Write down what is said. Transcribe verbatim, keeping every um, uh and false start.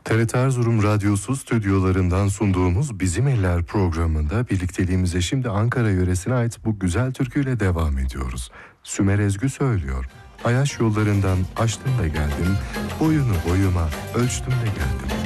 T R T Erzurum Radyosu stüdyolarından sunduğumuz Bizim Eller programında birlikteliğimize şimdi Ankara yöresine ait bu güzel türküyle devam ediyoruz. Sümer Ezgü söylüyor. Ayaş yollarından aştım da geldim, boyunu boyuma ölçtüm de geldim.